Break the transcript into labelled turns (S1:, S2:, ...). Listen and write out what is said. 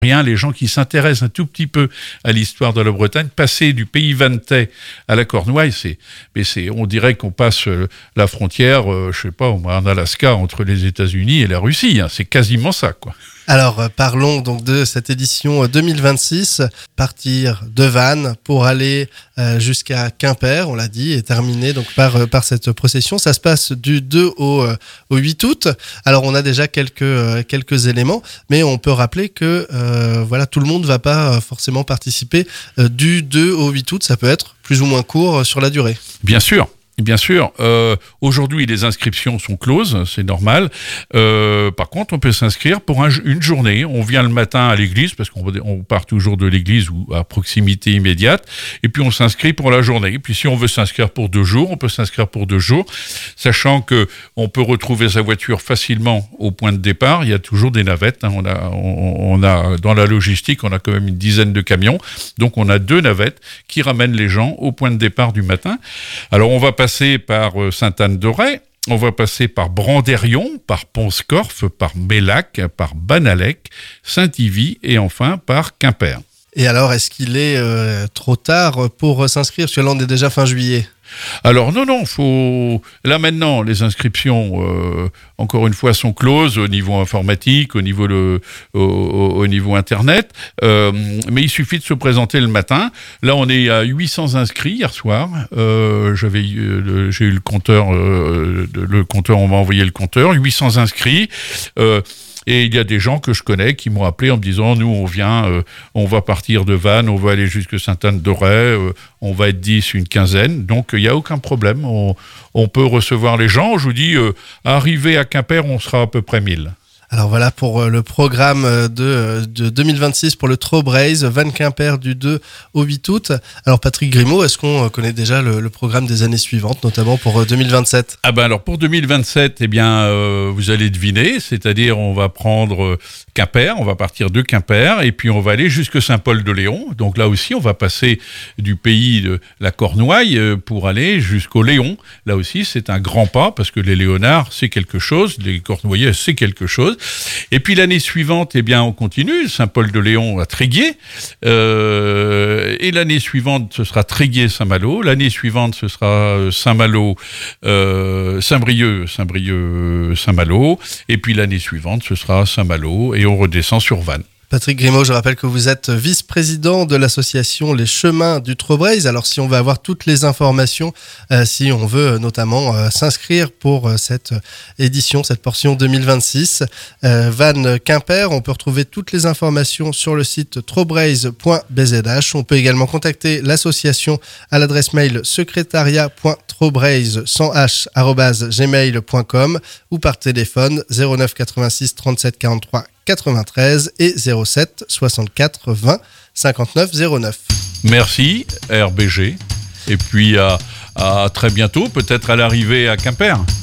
S1: Rien, les gens qui s'intéressent un tout petit peu à l'histoire de la Bretagne, passer du pays vantais à la Cornouaille, on dirait qu'on passe la frontière, je sais pas, en Alaska, entre les États-Unis et la Russie. Hein. C'est quasiment ça, quoi.
S2: Alors, parlons donc de cette édition 2026. Partir de Vannes pour aller jusqu'à Quimper, on l'a dit, et terminer donc par cette procession. Ça se passe du 2 au 8 août. Alors, on a déjà quelques éléments, mais on peut rappeler que tout le monde ne va pas forcément participer du 2 au 8 août. Ça peut être plus ou moins court sur la durée.
S1: Bien sûr. Bien sûr, aujourd'hui les inscriptions sont closes, c'est normal. Par contre, on peut s'inscrire pour une journée. On vient le matin à l'église, parce qu'on part toujours de l'église ou à proximité immédiate, et puis on s'inscrit pour la journée. Et puis si on veut s'inscrire pour 2 jours, on peut s'inscrire pour 2 jours, sachant que on peut retrouver sa voiture facilement au point de départ. Il y a toujours des navettes. Hein. On a dans la logistique, on a quand même une dizaine de camions, donc on a 2 navettes qui ramènent les gens au point de départ du matin. Alors on va passer par Sainte-Anne-d'Auray, on va passer par Brandérion, par Pont-Scorff, par Mélac, par Banalec, Saint-Yvie et enfin par Quimper.
S2: Et alors, est-ce qu'il est trop tard pour s'inscrire? Parce que là, on est déjà fin juillet.
S1: Alors non, là maintenant les inscriptions encore une fois sont closes au niveau informatique, au niveau internet, mais il suffit de se présenter le matin. Là on est à 800 inscrits hier soir. J'ai eu le compteur, on m'a envoyé le compteur, 800 inscrits. Et il y a des gens que je connais qui m'ont appelé en me disant, nous on vient, on va partir de Vannes, on va aller jusque Sainte-Anne-d'Auray, on va être 10, une quinzaine, donc il n'y a aucun problème, on peut recevoir les gens. Je vous dis, arrivé à Quimper, on sera à peu près 1000.
S2: Alors voilà pour le programme de 2026 pour le Trobraze, Vannes-Quimper du 2 au 8 août. Alors Patrick Grimaud, est-ce qu'on connaît déjà le programme des années suivantes, notamment pour 2027 ?
S1: Alors pour 2027, vous allez deviner, c'est-à-dire on va prendre Quimper, on va partir de Quimper et puis on va aller jusque Saint-Paul-de-Léon. Donc là aussi, on va passer du pays de la Cornouaille pour aller jusqu'au Léon. Là aussi, c'est un grand pas parce que les Léonards, c'est quelque chose, les Cornouaillais, c'est quelque chose. Et puis l'année suivante, on continue, Saint-Paul-de-Léon à Tréguier. Et l'année suivante, ce sera Tréguier-Saint-Malo. L'année suivante, ce sera Saint-Malo, Saint-Brieuc, Saint-Malo. Et puis l'année suivante, ce sera Saint-Malo et on redescend sur Vannes.
S2: Patrick Grimaud, je rappelle que vous êtes vice-président de l'association Les Chemins du Trobraze. Alors si on veut avoir toutes les informations, si on veut notamment s'inscrire pour cette édition, cette portion 2026, Vannes-Quimper, on peut retrouver toutes les informations sur le site trobraze.bzh. On peut également contacter l'association à l'adresse mail secrétariat.trobraze@gmail.com ou par téléphone 09 86 37 43 93 et 07 64 20 59 09.
S1: Merci RBG et puis à très bientôt, peut-être à l'arrivée à Quimper.